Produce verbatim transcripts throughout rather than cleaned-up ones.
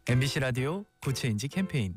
엠비씨 라디오 구체인지 캠페인.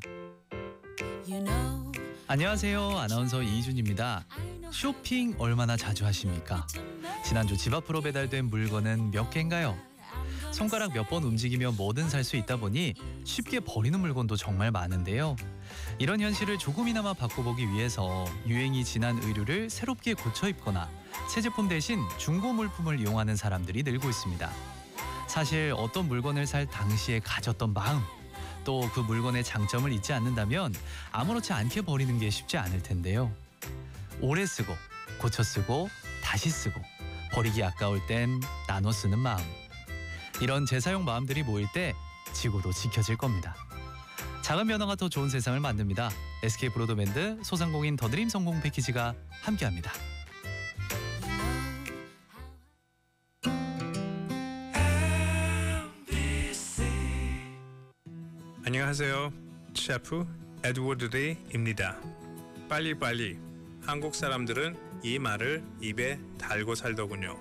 안녕하세요. 아나운서 이희준입니다. 쇼핑 얼마나 자주 하십니까? 지난주 집 앞으로 배달된 물건은 몇 개인가요? 손가락 몇 번 움직이면 뭐든 살 수 있다 보니 쉽게 버리는 물건도 정말 많은데요. 이런 현실을 조금이나마 바꿔보기 위해서 유행이 지난 의류를 새롭게 고쳐 입거나 새 제품 대신 중고 물품을 이용하는 사람들이 늘고 있습니다. 사실 어떤 물건을 살 당시에 가졌던 마음, 또 그 물건의 장점을 잊지 않는다면 아무렇지 않게 버리는 게 쉽지 않을 텐데요. 오래 쓰고 고쳐 쓰고 다시 쓰고 버리기 아까울 땐 나눠 쓰는 마음. 이런 재사용 마음들이 모일 때 지구도 지켜질 겁니다. 작은 변화가 더 좋은 세상을 만듭니다. 에스케이 브로드밴드 소상공인 더드림 성공 패키지가 함께합니다. 안녕하세요. 셰프 에드워드 리입니다. 빨리빨리. 한국 사람들은 이 말을 입에 달고 살더군요.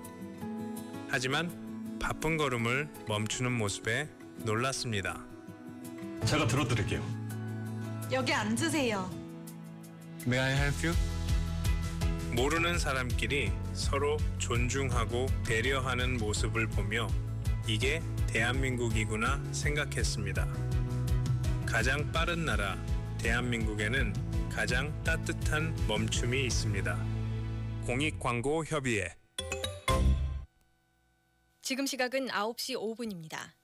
하지만 바쁜 걸음을 멈추는 모습에 놀랐습니다. 제가 들어드릴게요. 여기 앉으세요. May I help you? 모르는 사람끼리 서로 존중하고 배려하는 모습을 보며 이게 대한민국이구나 생각했습니다. 가장 빠른 나라 대한민국에는 가장 따뜻한 멈춤이 있습니다. 공익광고협의회. 지금 시각은 아홉 시 오 분입니다.